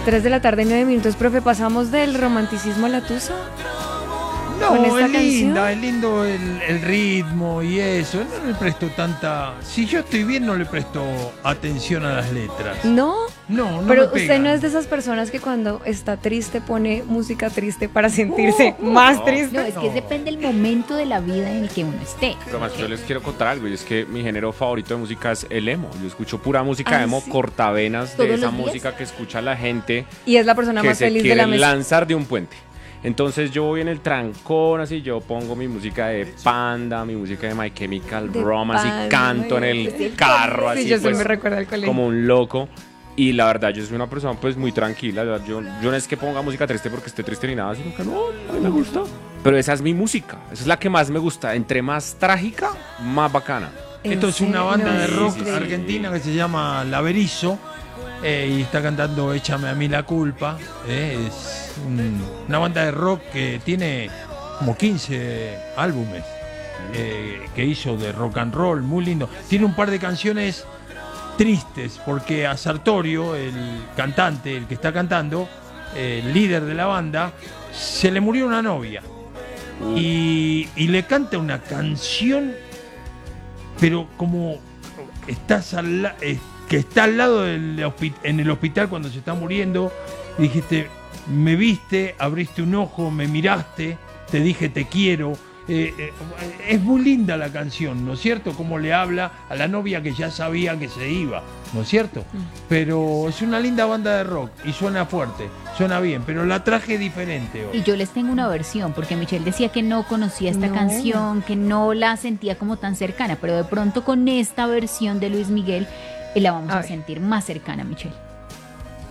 3 de la tarde, 9 minutos, profe, pasamos del romanticismo a la tusa. No, es linda, es lindo el ritmo y eso. No le presto tanta. Si yo estoy bien, no le presto atención a las letras. ¿No? No, no. Pero me usted pegan. no es de esas personas que cuando está triste pone música triste para sentirse más triste. No, es que depende del momento de la vida en el que uno esté. Pero más, yo les quiero contar algo, y es que mi género favorito de música es el emo. Yo escucho pura música emo, ¿sí? cortavenas ¿Todos de esa los días? música que escucha la gente Y es la persona que más se feliz de la quieren mesa. lanzar de un puente. Entonces yo voy en el trancón, así, yo pongo mi música de Panda, mi música de My Chemical De Romance, Panda, y canto en el carro, Sí, así yo pues, me recuerdo al colegio. como un loco. Y la verdad, yo soy una persona pues muy tranquila. Yo no es que ponga música triste porque esté triste ni nada, sino que no, a mí me gusta. Pero esa es mi música, esa es la que más me gusta. Entre más trágica, más bacana. Esto es una banda de rock sí, sí. argentina que se llama La Berizo y está cantando Échame a mí la culpa. Es una banda de rock que tiene como 15 álbumes que hizo de rock and roll, muy lindo. Tiene un par de canciones tristes porque a Sartorio, el cantante, el que está cantando, el líder de la banda, se le murió una novia y le canta una canción, pero como que está al lado en el hospital cuando se está muriendo, y dijiste, me viste, abriste un ojo, me miraste, te dije te quiero. Es muy linda la canción, ¿no es cierto? Como le habla a la novia que ya sabía que se iba, ¿no es cierto? Pero es una linda banda de rock y suena fuerte, suena bien, pero la traje diferente hoy. Y yo les tengo una versión, porque Michelle decía que no conocía esta No. canción, que no la sentía como tan cercana, pero de pronto con esta versión de Luis Miguel la vamos A a ver. sentir más cercana, Michelle.